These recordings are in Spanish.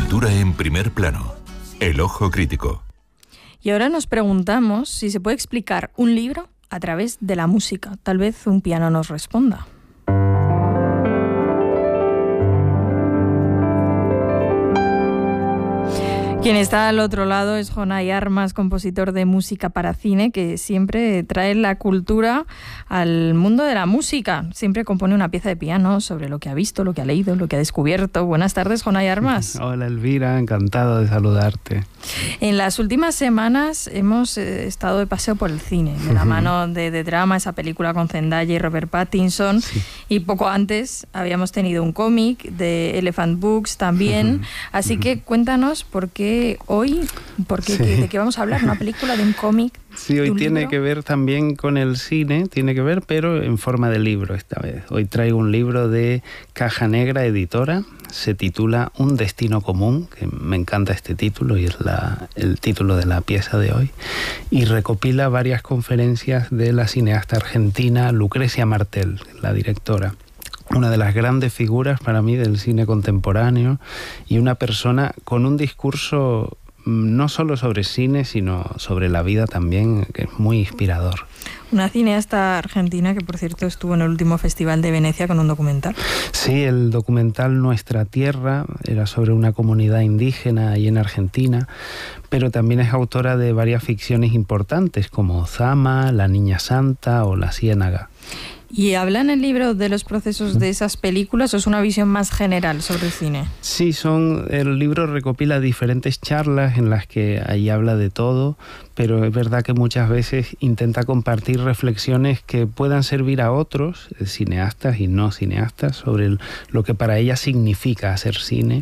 Cultura en primer plano. El ojo crítico. Y ahora nos preguntamos si se puede explicar un libro a través de la música. Tal vez un piano nos responda. Quien está al otro lado es Jonay Armas, compositor de música para cine, que siempre trae la cultura al mundo de la música. Siempre compone una pieza de piano sobre lo que ha visto, lo que ha leído, lo que ha descubierto. Buenas tardes, Jonay Armas. Hola, Elvira, encantado de saludarte. En las últimas semanas hemos estado de paseo por el cine, de la mano de Drama, esa película con Zendaya y Robert Pattinson, sí. Y poco antes habíamos tenido un cómic de Elephant Books también. Así que cuéntanos por qué hoy, ¿de qué vamos a hablar? ¿Una película, de un cómic? Sí, hoy tiene libro que ver también con el cine, pero en forma de libro esta vez. Hoy traigo un libro de Caja Negra Editora, se titula Un destino común, que me encanta este título y es el título de la pieza de hoy, y recopila varias conferencias de la cineasta argentina Lucrecia Martel, la directora. Una de las grandes figuras para mí del cine contemporáneo y una persona con un discurso no solo sobre cine, sino sobre la vida también, que es muy inspirador. Una cineasta argentina que, por cierto, estuvo en el último Festival de Venecia con un documental. Sí, el documental Nuestra Tierra era sobre una comunidad indígena ahí en Argentina, pero también es autora de varias ficciones importantes como Zama, La Niña Santa o La Ciénaga. ¿Y habla en el libro de los procesos de esas películas o es una visión más general sobre el cine? Sí, el libro recopila diferentes charlas en las que ahí habla de todo, pero es verdad que muchas veces intenta compartir reflexiones que puedan servir a otros, cineastas y no cineastas, sobre lo que para ella significa hacer cine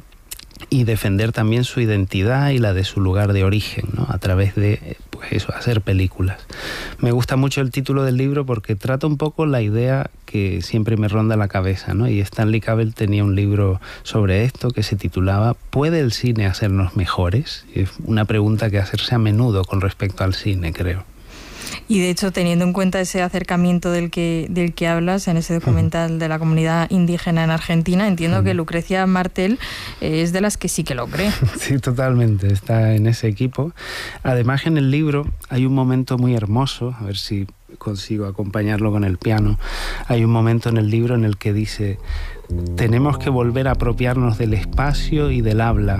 y defender también su identidad y la de su lugar de origen, ¿no? A través de hacer películas. Me gusta mucho el título del libro porque trata un poco la idea que siempre me ronda la cabeza, ¿no? Y Stanley Cavell tenía un libro sobre esto que se titulaba ¿Puede el cine hacernos mejores? Es una pregunta que hacerse a menudo con respecto al cine, creo. Y de hecho, teniendo en cuenta ese acercamiento del que hablas en ese documental de la comunidad indígena en Argentina, entiendo que Lucrecia Martel es de las que sí que lo cree. Sí, totalmente, está en ese equipo. Además, en el libro hay un momento muy hermoso, a ver si consigo acompañarlo con el piano. Hay un momento en el libro en el que dice: tenemos que volver a apropiarnos del espacio y del habla.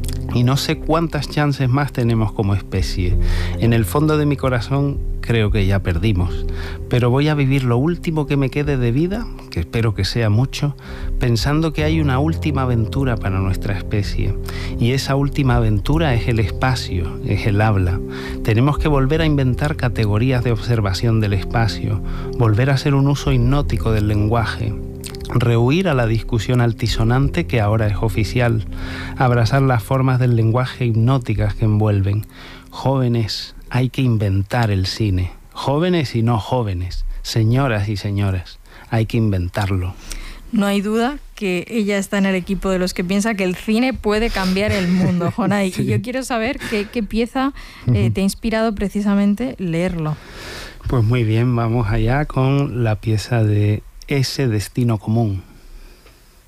Y no sé cuántas chances más tenemos como especie. En el fondo de mi corazón creo que ya perdimos. Pero voy a vivir lo último que me quede de vida, que espero que sea mucho, pensando que hay una última aventura para nuestra especie. Y esa última aventura es el espacio, es el habla. Tenemos que volver a inventar categorías de observación del espacio, volver a hacer un uso hipnótico del lenguaje, rehuir a la discusión altisonante que ahora es oficial, abrazar las formas del lenguaje hipnóticas que envuelven. Jóvenes, hay que inventar el cine. Jóvenes y no jóvenes, señoras y señores, hay que inventarlo. No hay duda que ella está en el equipo de los que piensa que el cine puede cambiar el mundo, Jonay. Sí. Y yo quiero saber qué pieza te ha inspirado precisamente leerlo. Pues muy bien, vamos allá con la pieza de Ese destino común.